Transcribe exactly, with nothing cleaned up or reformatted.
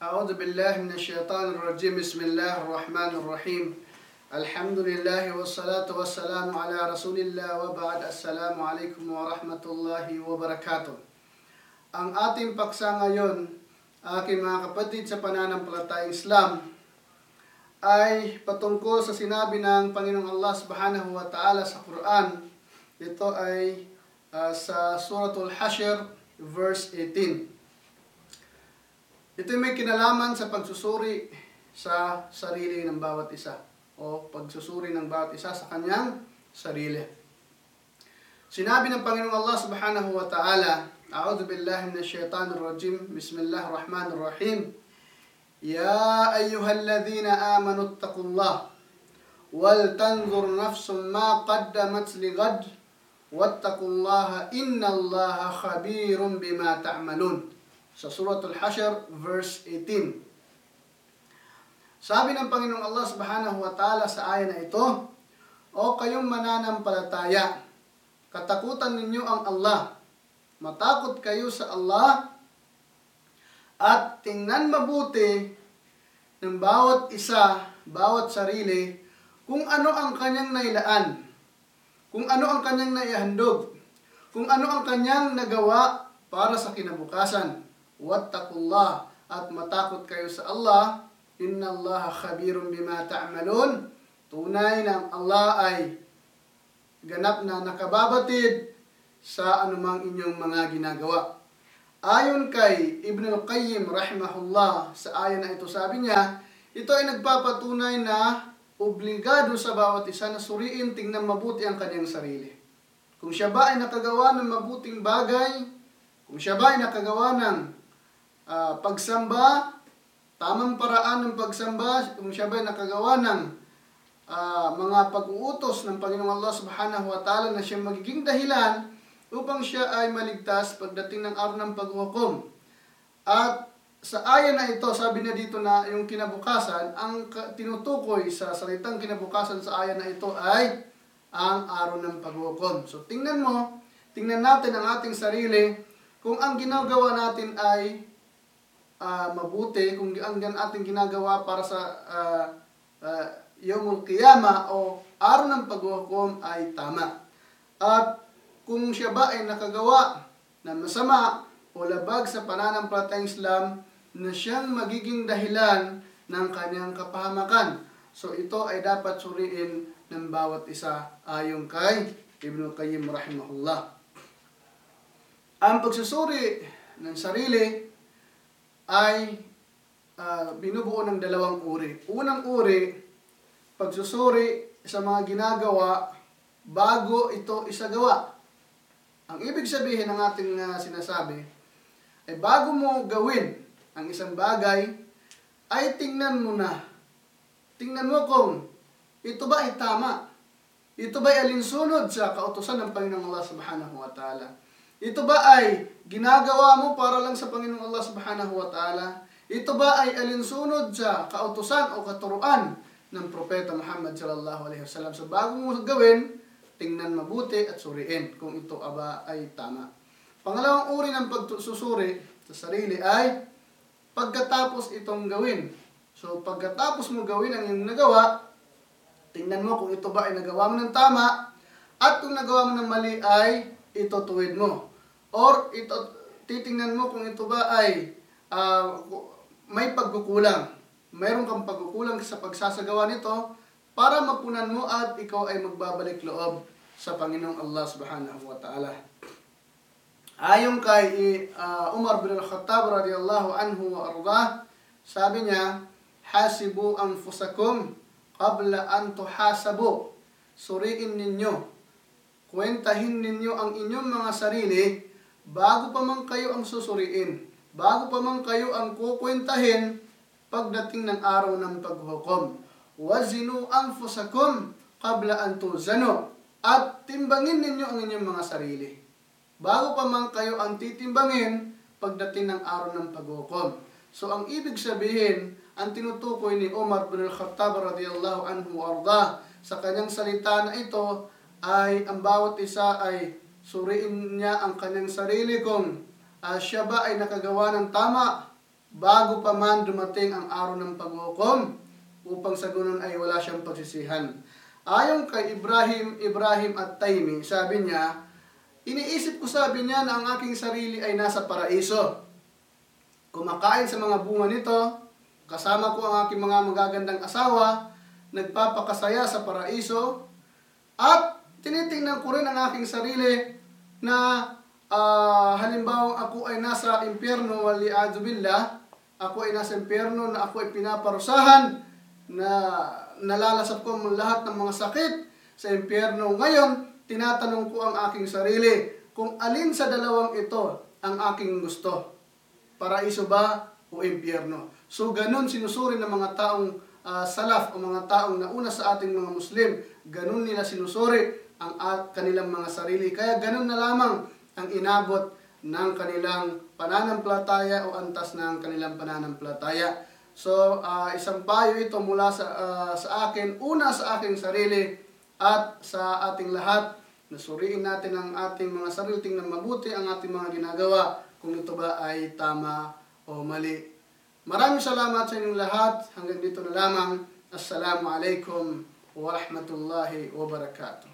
أعوذ بالله من الشيطان الرجيم بسم الله الرحمن الرحيم الحمد لله والصلاة والسلام على رسول الله وبعد السلام عليكم ورحمة الله وبركاته. Ang ating paksa ngayon, aking mga kapatid sa pananampalatayang Islam, ay patungkol sa sinabi ng Panginoong Allah Subhanahu wa Ta'ala sa Quran. Ito ay uh, sa Suratul Hashr verse eighteen. Ito may kinalaman sa pagsusuri sa sarili ng bawat isa o pagsusuri ng bawat isa sa kanyang sarili. Sinabi ng Panginoong Allah Subhanahu wa Ta'ala, A'udhu billahi minash shaitanir rajim, Bismillahir Rahmanir Rahim. Ya ayyuhalladhina amanu ittaqullah wal tanzur nafsum ma qaddamat lighad wattaqullaha innallaha khabirum bima ta'malun. Sa Suratul Hashr verse eighteen. Sabi ng Panginoong Allah Subhanahu wa Ta'ala sa aya na ito, O kayong mananampalataya, katakutan ninyo ang Allah, matakot kayo sa Allah, at tingnan mabuti ng bawat isa, bawat sarili, kung ano ang kanyang nailaan, kung ano ang kanyang naihandog, kung ano ang kanyang nagawa para sa kinabukasan. Wattaqullah, at matakot kayo sa Allah, innallaha khabirun bima ta'malun. Tunay na Allah ay ganap na nakababatid sa anumang inyong mga ginagawa. Ayon kay Ibn al-Qayyim rahimahullah, sa aya na ito sabi niya, ito ay nagpapatunay na obligado sa bawat isa na suriin, tingnan mabuti ang kanyang sarili. Kung siya ba ay nakagawa ng mabuting bagay, kung siya ba ay nakagawa ng Uh, pagsamba, tamang paraan ng pagsamba, kung siya ba nakagawa ng uh, mga pag-uutos ng Panginoong Allah Subhanahu wa Ta'ala na siya magiging dahilan upang siya ay maligtas pagdating ng araw ng paghukom. At sa aya na ito, sabi na dito na yung kinabukasan, ang tinutukoy sa salitang kinabukasan sa aya na ito ay ang araw ng paghukom. So tingnan mo, tingnan natin ang ating sarili, kung ang ginagawa natin ay Uh, mabuti, kung ang ating ginagawa para sa uh, uh, Yawmul Qiyamah o araw ng paghukom ay tama. At kung siya ba ay nakagawa ng masama o labag sa pananampalatayang Islam na siyang magiging dahilan ng kanyang kapahamakan. So ito ay dapat suriin ng bawat isa ayon kay Ibn Qayyim rahimahullah. Ang pagsusuri ng sarili ay uh, binubuo ng dalawang uri. Unang uri, pagsusuri sa mga ginagawa bago ito isagawa. Ang ibig sabihin ng ating uh, sinasabi ay bago mo gawin ang isang bagay, ay tingnan mo na. Tingnan mo kung ito ba ay tama. Ito ba ay alinsunod sa kautusan ng Panginoong Allah Subhanahu wa Ta'ala. Ito ba ay ginagawa mo para lang sa Panginoong Allah Subhanahu wa Ta'ala? Ito ba ay alinsunod sa kautusan o katuruan ng Propeta Muhammad sallallahu alaihi wasallam? So bago mo gawin, tingnan mabuti at suriin kung ito aba ay tama. Pangalawang uri ng pagsusuri sa sarili ay pagkatapos itong gawin. So pagkatapos mo gawin ang iyong nagawa, tingnan mo kung ito ba ay nagawa mo ng tama, at kung nagawa mo ng mali ay itutuwid mo. Or ito, titingnan mo kung ito ba ay uh, may pagkukulang. Mayroon kang pagkukulang sa pagsasagawa nito para mapunan mo at ikaw ay magbabalik loob sa Panginoong Allah Subhanahu wa Ta'ala. Ayon kay uh, Umar bin al-Khattab radiyallahu anhu wa ardah, sabi niya, hasibu anfusakum qabla an tuhasabu. Suriin ninyo, kwentahin ninyo ang inyong mga sarili bago pa man kayo ang susuriin, bago pa man kayo ang kukwentahin pagdating ng araw ng paghukom. Wazinu anfusakum qabla an tuzanu. At timbangin ninyo ang inyong mga sarili bago pa man kayo ang titimbangin pagdating ng araw ng paghukom. So ang ibig sabihin, ang tinutukoy ni Umar bin al-Khattab radiyallahu anhu arda sa kanyang salita na ito ay ang bawat isa ay suriin niya ang kanyang sarili kung uh, siya ba ay nakagawa ng tama bago pa man dumating ang araw ng paghukom, upang sa ganun ay wala siyang pagsisihan. Ayon kay Ibrahim, Ibrahim at-Taymi, sabi niya, iniisip ko, sabi niya, na ang aking sarili ay nasa paraiso. Kumakain sa mga bunga nito, kasama ko ang aking mga magagandang asawa, nagpapakasaya sa paraiso, at tinitingnan ko rin ang aking sarili na uh, halimbawa ako ay nasa impyerno, wali'adzu billah, ako ay nasa impyerno, na ako ay pinaparusahan, na nalalasap ko ang lahat ng mga sakit sa impyerno. Ngayon, tinatanong ko ang aking sarili kung alin sa dalawang ito ang aking gusto. Paraiso ba o impyerno? So, ganun sinusuri ng mga taong uh, salaf o mga taong nauna sa ating mga Muslim. Ganun nila sinusuri ang uh, kanilang mga sarili. Kaya ganun na lamang ang inabot ng kanilang pananampalataya o antas ng kanilang pananampalataya. So, uh, isang payo ito mula sa, uh, sa akin, una sa aking sarili at sa ating lahat. Nasuriin natin ang ating mga sarili, tingnan mabuti ang ating mga ginagawa, kung ito ba ay tama o mali. Maraming salamat sa inyong lahat. Hanggang dito na lamang. Assalamualaikum warahmatullahi wabarakatuh.